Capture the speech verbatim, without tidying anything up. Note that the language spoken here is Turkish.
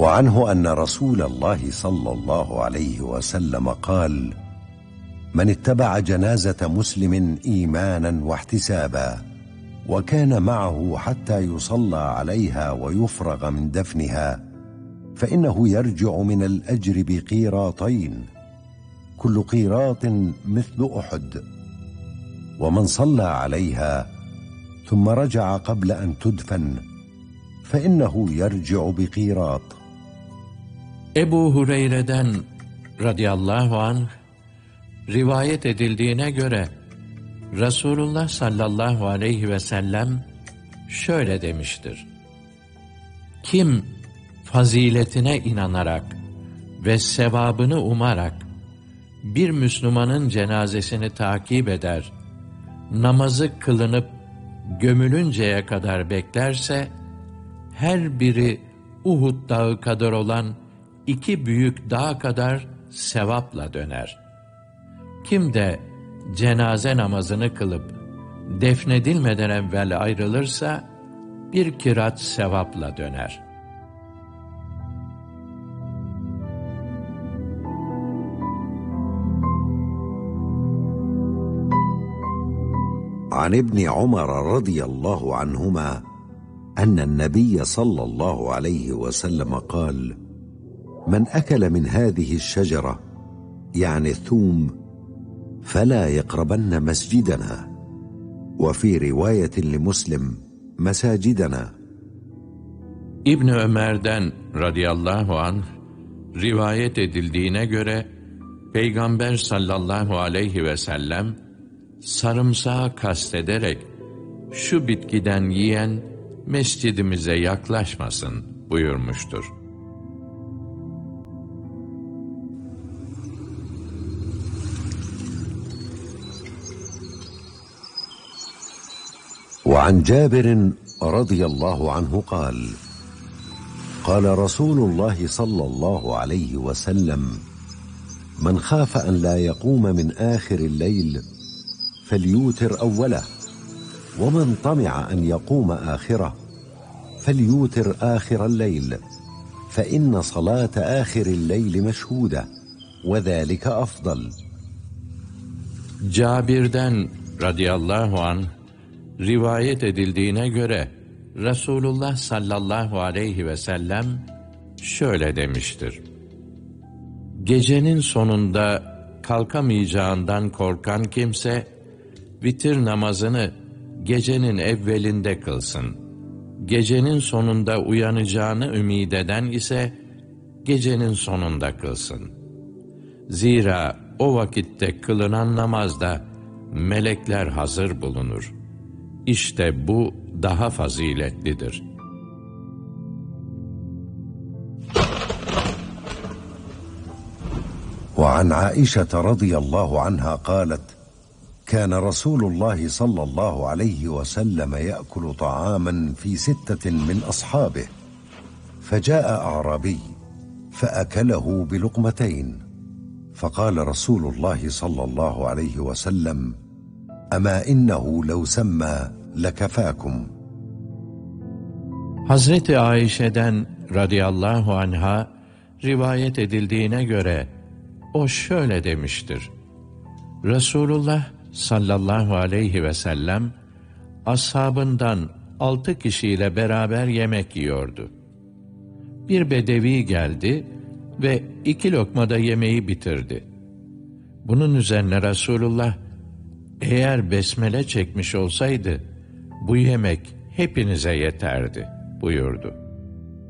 وعنه أن رسول الله صلى الله عليه وسلم قال: من اتبع جنازة مسلم إيمانا واحتسابا وكان معه حتى يصلى عليها ويفرغ من دفنها فإنه يرجع من الأجر بقيراطين، كل قيراط مثل أحد. ومن صلى عليها ثم رجع قبل أن تدفن فإنه يرجع بقيراط. Ebu Hureyre'den radıyallahu anh rivayet edildiğine göre Resulullah sallallahu aleyhi ve sellem şöyle demiştir: kim faziletine inanarak ve sevabını umarak bir Müslümanın cenazesini takip eder, namazı kılınıp gömülünceye kadar beklerse, her biri Uhud dağı kadar olan iki büyük dağ kadar sevapla döner. Kim de cenaze namazını kılıp defnedilmeden evvel ayrılırsa, bir kirat sevapla döner. عن ابن عمر رضي الله عنهما أن النبي صلى الله عليه وسلم قال: من أكل من هذه الشجرة يعني الثوم فلا يقربن مسجدنا، وفي رواية لمسلم مساجدنا. İbn Ömer'den radıyallahu anh rivayet edildiğine göre Peygamber sallallahu aleyhi ve sellem sarımsağı kastederek şu bitkiden yiyen mescidimize yaklaşmasın buyurmuştur. وعن جابر رضي الله عنه قال: قال رسول الله صلى الله عليه وسلم: من خاف أن لا يقوم من آخر الليل فليوتر أوله، ومن طمع أن يقوم آخره فليوتر آخر الليل، فإن صلاة آخر الليل مشهودة وذلك أفضل. Cabir'den radıyallahu anh rivayet edildiğine göre Resulullah sallallahu aleyhi ve sellem şöyle demiştir: gecenin sonunda kalkamayacağından korkan kimse vitir namazını gecenin evvelinde kılsın. Gecenin sonunda uyanacağını ümid eden ise gecenin sonunda kılsın. Zira o vakitte kılınan namazda melekler hazır bulunur. İşte bu daha faziletlidir. وعن عائشة رضي الله عنها قالت: كان رسول الله صلى الله عليه وسلم يأكل طعاما في ستة من أصحابه، فجاء أعرابي فأكله بلقمتين، فقال رسول الله صلى الله عليه وسلم: أما إنه لو سمى لكفاكم. Hazreti Ayşe'den radıyallahu anha rivayet edildiğine göre o şöyle demiştir: Resulullah sallallahu aleyhi ve sellem ashabından altı kişiyle beraber yemek yiyordu. Bir bedevi geldi ve iki lokmada yemeği bitirdi. Bunun üzerine Resulullah, eğer besmele çekmiş olsaydı bu yemek hepinize yeterdi buyurdu.